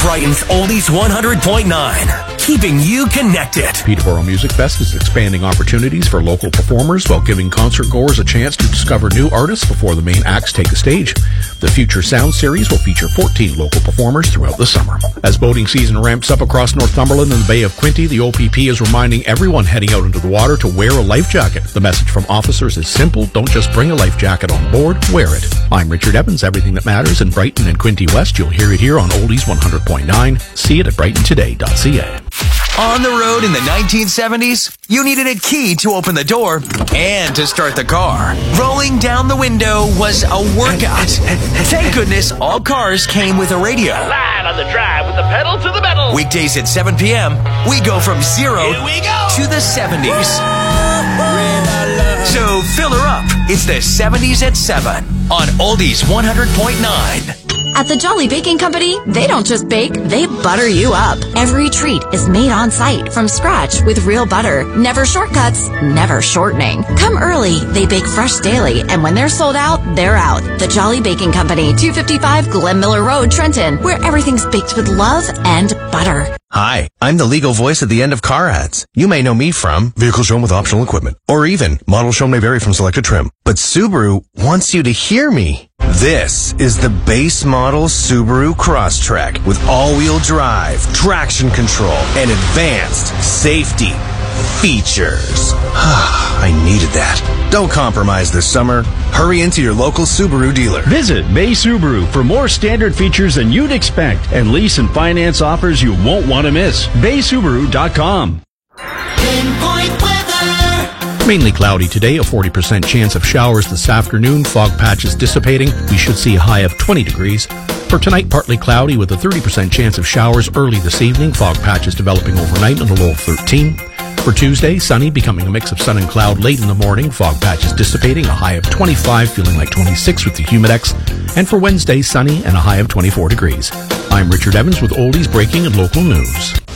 Brighton's Oldies 100.9. Keeping you connected. Peterborough Music Fest is expanding opportunities for local performers while giving concert goers a chance to discover new artists before the main acts take the stage. The Future Sound Series will feature 14 local performers throughout the summer. As boating season ramps up across Northumberland and the Bay of Quinte, the OPP is reminding everyone heading out into the water to wear a life jacket. The message from officers is simple: don't just bring a life jacket on board, wear it. I'm Richard Evans. Everything that matters in Brighton and Quinte West, you'll hear it here on Oldies 100.9. See it at brightontoday.ca. On the road in the 1970s, you needed a key to open the door and to start the car. Rolling down the window was a workout. Thank goodness all cars came with a radio. Line on the drive with the pedal to the metal. Weekdays at 7 p.m., we go from zero to the 70s. So fill her up. It's the 70s at 7 on Oldies 100.9. At the Jolly Baking Company, they don't just bake, they butter you up. Every treat is made on site from scratch with real butter. Never shortcuts, never shortening. Come early, they bake fresh daily, and when they're sold out, they're out. The Jolly Baking Company, 255 Glen Miller Road, Trenton, where everything's baked with love and butter. Hi, I'm the legal voice at the end of car ads. You may know me from Vehicle Shown with Optional Equipment, or even Model Shown may vary from selected trim. But Subaru wants you to hear me. This is the base model Subaru Crosstrek with all-wheel drive, traction control, and advanced safety features. I needed that. Don't compromise this summer. Hurry into your local Subaru dealer. Visit Bay Subaru for more standard features than you'd expect and lease and finance offers you won't want to miss. BaySubaru.com. Pinpoint weather. Mainly cloudy today, a 40% chance of showers this afternoon, fog patches dissipating. We should see a high of 20 degrees. For tonight, partly cloudy with a 30% chance of showers early this evening, fog patches developing overnight and a low of 13. For Tuesday, sunny, becoming a mix of sun and cloud late in the morning, fog patches dissipating, a high of 25, feeling like 26 with the Humidex. And for Wednesday, sunny and a high of 24 degrees. I'm Richard Evans with Oldies Breaking and Local News.